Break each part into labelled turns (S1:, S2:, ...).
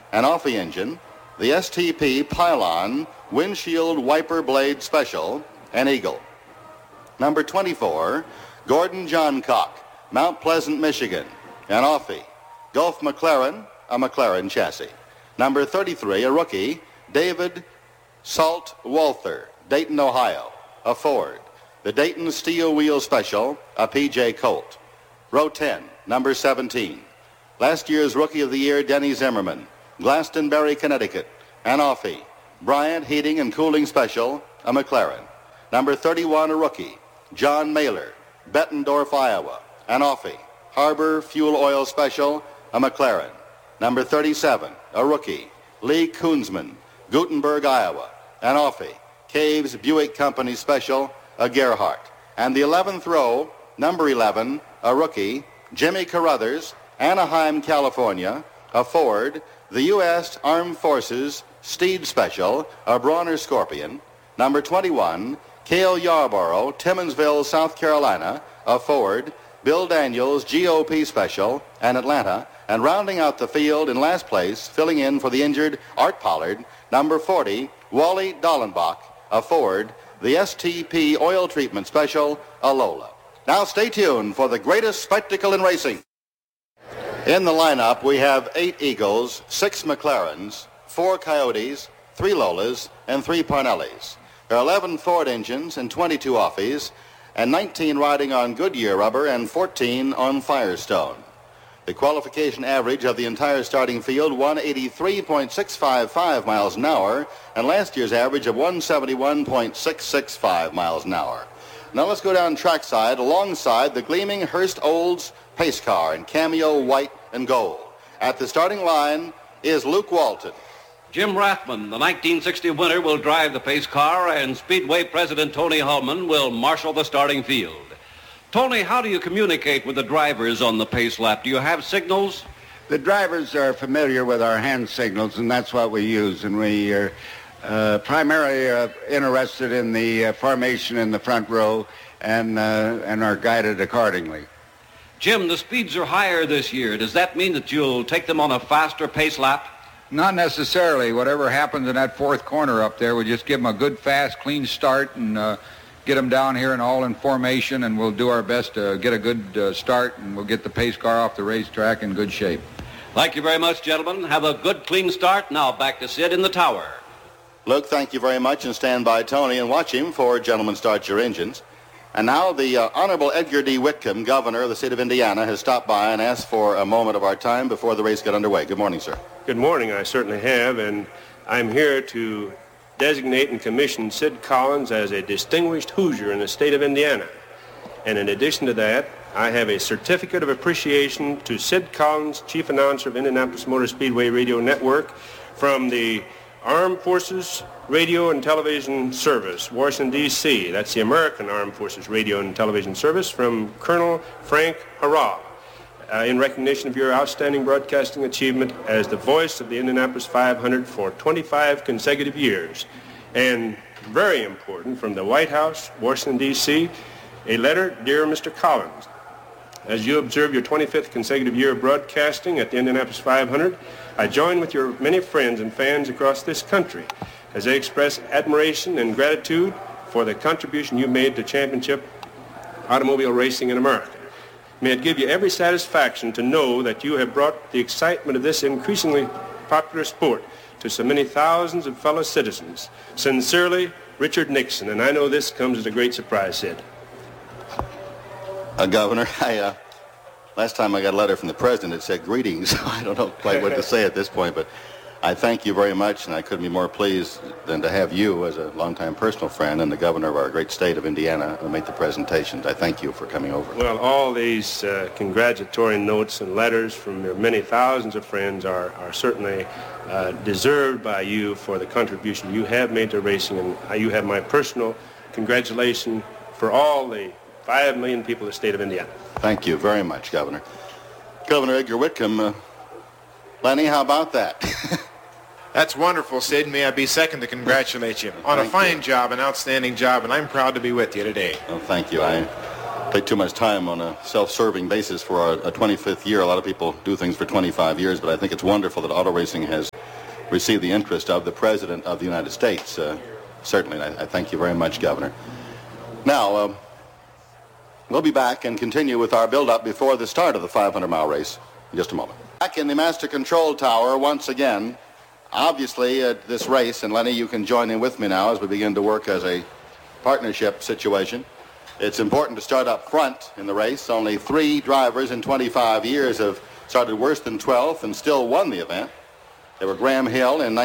S1: an Offie engine, the STP Pylon Windshield Wiper Blade Special, an Eagle. Number 24, Gordon Johncock, Mount Pleasant, Michigan, an Offie. Gulf McLaren, a McLaren chassis. Number 33, a rookie, David Salt Walther, Dayton, Ohio, a Ford. The Dayton Steel Wheel Special, a PJ Colt. Row 10, number 17. Last year's Rookie of the Year, Denny Zimmerman, Glastonbury, Connecticut, an Offie. Bryant Heating and Cooling Special, a McLaren. Number 31, a rookie, John Mailer, Bettendorf, Iowa, an Offie. Harbor Fuel Oil Special, a McLaren. Number 37, a rookie, Lee Koonsman, Gutenberg, Iowa, an Offie. Caves Buick Company Special, a Gerhardt. And the 11th row, number 11, a rookie, Jimmy Carruthers, Anaheim, California, a Ford. The U.S. Armed Forces Steed Special, a Bronner Scorpion. Number 21, Cale Yarborough, Timmonsville, South Carolina, a Ford. Bill Daniels, GOP Special, an Atlanta. And rounding out the field in last place, filling in for the injured Art Pollard, number 40, Wally Dallenbach, a Ford. The STP Oil Treatment Special, a Lola. Now stay tuned for the greatest spectacle in racing. In the lineup, we have 8 Eagles, 6 McLarens, 4 Coyotes, 3 Lolas, and 3 Parnellis. There are 11 Ford engines and 22 Offies, and 19 riding on Goodyear rubber and 14 on Firestone. The qualification average of the entire starting field, 183.655 miles an hour, and last year's average of 171.665 miles an hour. Now let's go down trackside alongside the gleaming Hurst Olds pace car in cameo white and gold. At the starting line is Luke Walton.
S2: Jim Rathman, the 1960 winner, will drive the pace car, and Speedway President Tony Hullman will marshal the starting field. Tony, how do you communicate with the drivers on the pace lap? Do you have signals?
S3: The drivers are familiar with our hand signals, and that's what we use. And we are primarily interested in the formation in the front row and are guided accordingly.
S2: Jim, the speeds are higher this year. Does that mean that you'll take them on a faster pace lap?
S4: Not necessarily. Whatever happens in that fourth corner up there, we'll just give them a good, fast, clean start and get them down here and all in formation, and we'll do our best to get a good start, and we'll get the pace car off the racetrack in good shape.
S2: Thank you very much, gentlemen. Have a good, clean start. Now back to Sid in the tower.
S1: Luke, thank you very much, and stand by Tony and watch him for Gentlemen Start Your Engines. And now the Honorable Edgar D. Whitcomb, Governor of the state of Indiana, has stopped by and asked for a moment of our time before the race got underway. Good morning, sir.
S5: Good morning. I certainly have, and I'm here to designate and commission Sid Collins as a distinguished Hoosier in the state of Indiana. And in addition to that, I have a certificate of appreciation to Sid Collins, Chief Announcer of Indianapolis Motor Speedway Radio Network, from the Armed Forces Radio and Television Service, Washington, D.C. That's the American Armed Forces Radio and Television Service, from Colonel Frank Harrah, in recognition of your outstanding broadcasting achievement as the voice of the Indianapolis 500 for 25 consecutive years. And very important, from the White House, Washington, D.C., a letter, Dear Mr. Collins, as you observe your 25th consecutive year of broadcasting at the Indianapolis 500, I join with your many friends and fans across this country as they express admiration and gratitude for the contribution you made to championship automobile racing in America. May it give you every satisfaction to know that you have brought the excitement of this increasingly popular sport to so many thousands of fellow citizens. Sincerely, Richard Nixon. And I know this comes as a great surprise, Sid.
S1: Governor, last time I got a letter from the president that said greetings. I don't know quite what to say at this point, but I thank you very much, and I couldn't be more pleased than to have you as a longtime personal friend and the governor of our great state of Indiana make the presentations. I thank you for coming over.
S5: Well, all these congratulatory notes and letters from your many thousands of friends are certainly deserved by you for the contribution you have made to racing, and you have my personal congratulations for all the 5 million people of the state of Indiana.
S1: Thank you very much, Governor. Governor Edgar Whitcomb, Lenny, how about that?
S6: That's wonderful, Sid. May I be second to congratulate you on a fine job, an outstanding job, and I'm proud to be with you today.
S1: Well, thank you. I take too much time on a self-serving basis for a 25th year. A lot of people do things for 25 years, but I think it's wonderful that auto racing has received the interest of the President of the United States. Certainly, I thank you very much, Governor. Now, we'll be back and continue with our build-up before the start of the 500-mile race in just a moment. Back in the Master Control Tower once again. Obviously, at this race, and Lenny, you can join in with me now as we begin to work as a partnership situation. It's important to start up front in the race. Only 3 drivers in 25 years have started worse than 12th and still won the event. They were Graham Hill in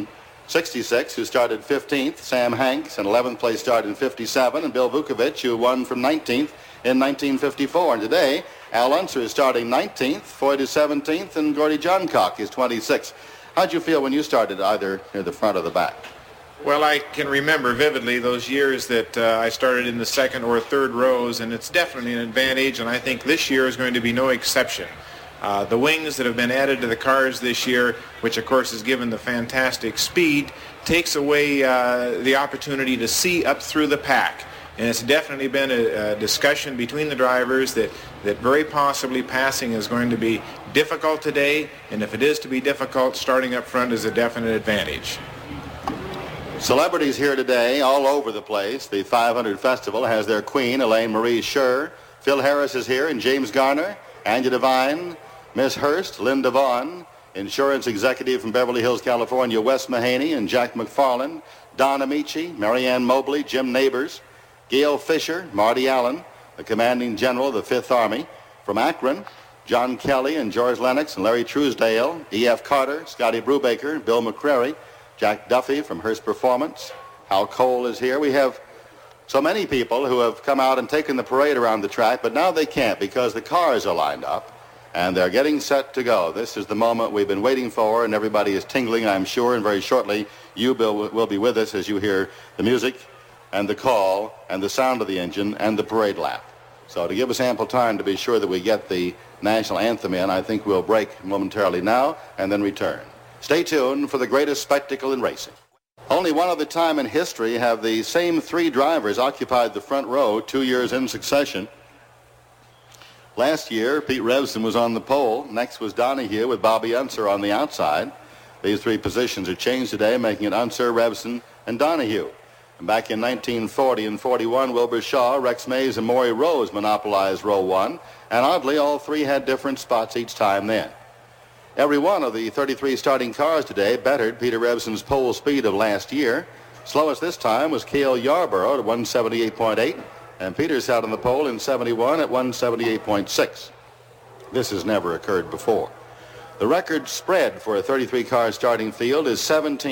S1: 1966, who started 15th, Sam Hanks, an 11th place start in 57, and Bill Vukovich, who won from 19th in 1954. And today, Al Unser is starting 19th, Foyt is 17th, and Gordy Johncock is 26th. How'd you feel when you started either near the front or the back?
S6: Well, I can remember vividly those years that I started in the second or third rows, and it's definitely an advantage, and I think this year is going to be no exception. The wings that have been added to the cars this year, which of course has given the fantastic speed, takes away the opportunity to see up through the pack. And it's definitely been a discussion between the drivers that very possibly passing is going to be difficult today, and if it is to be difficult, starting up front is a definite advantage.
S1: Celebrities here today all over the place. The 500 Festival has their queen, Elaine Marie Scher. Phil Harris is here, and James Garner, Anja Devine, Miss Hurst, Linda Vaughn, insurance executive from Beverly Hills, California, Wes Mahaney, and Jack McFarland, Don Amici, Marianne Mobley, Jim Neighbors, Gail Fisher, Marty Allen, the commanding general of the 5th Army. From Akron, John Kelly and George Lennox and Larry Truesdale, E.F. Carter, Scotty Brubaker, Bill McCrary, Jack Duffy from Hearst Performance. Hal Cole is here. We have so many people who have come out and taken the parade around the track, but now they can't because the cars are lined up and they're getting set to go. This is the moment we've been waiting for, and everybody is tingling, I'm sure, and very shortly you, Bill, will be with us as you hear the music and the call and the sound of the engine and the parade lap. So to give us ample time to be sure that we get the national anthem in, I think we'll break momentarily now and then return. Stay tuned for the greatest spectacle in racing. Only one other time in history have the same 3 drivers occupied the front row 2 years in succession. Last year, Pete Revson was on the pole. Next was Donahue with Bobby Unser on the outside. These 3 positions are changed today, making it Unser, Revson, and Donahue. And back in 1940 and 41, Wilbur Shaw, Rex Mays, and Maury Rose monopolized row 1. And oddly, all 3 had different spots each time then. Every one of the 33 starting cars today bettered Peter Revson's pole speed of last year. Slowest this time was Cale Yarborough at 178.8, and Peter sat on the pole in 71 at 178.6. This has never occurred before. The record spread for a 33-car starting field is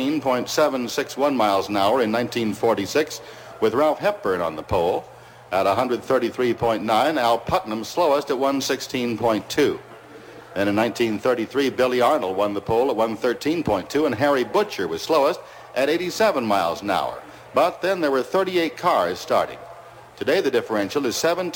S1: 17.761 miles an hour in 1946, with Ralph Hepburn on the pole at 133.9, Al Putnam slowest at 116.2. Then in 1933, Billy Arnold won the pole at 113.2, and Harry Butcher was slowest at 87 miles an hour. But then there were 38 cars starting. Today the differential is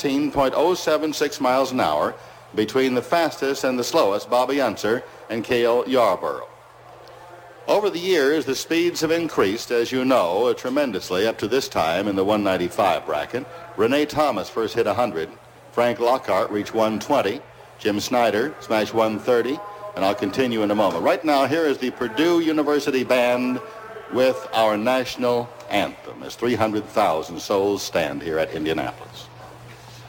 S1: 17.076 miles an hour between the fastest and the slowest, Bobby Unser and Cale Yarborough. Over the years, the speeds have increased, as you know, tremendously up to this time in the 195 bracket. Renee Thomas first hit 100. Frank Lockhart reached 120. Jim Snyder smashed 130. And I'll continue in a moment. Right now, here is the Purdue University Band with our national anthem as 300,000 souls stand here at Indianapolis.